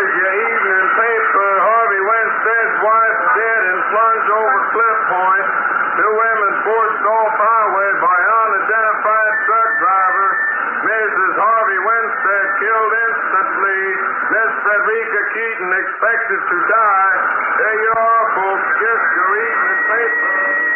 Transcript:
your evening paper. Harvey Winstead's wife dead and plunged over Cliff Point. 2 women forced off highway by unidentified truck driver. Mrs. Harvey Winstead killed instantly. Miss Frederica Keaton expected to die. There you are, folks. Just your evening paper.